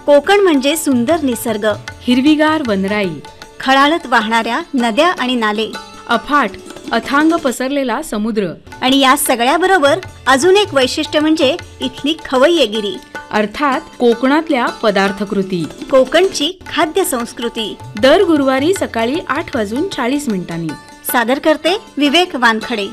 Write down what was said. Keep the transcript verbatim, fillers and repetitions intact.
कोकण म्हणजे सुंदर निसर्ग, हिरवीगार वनराई, खळाळत वाहणाऱ्या नद्या आणि नाले, अफाट अथांग पसरलेला समुद्र आणि या सगळ्याबरोबर अजून एक वैशिष्ट्य म्हणजे इथली खवय्येगिरी, अर्थात कोकणातल्या पदार्थकृती, कोकणची खाद्य संस्कृती. दर गुरुवारी सकाळी आठ वाजून चाळीस मिनिटांनी सादर करते विवेक वानखडे.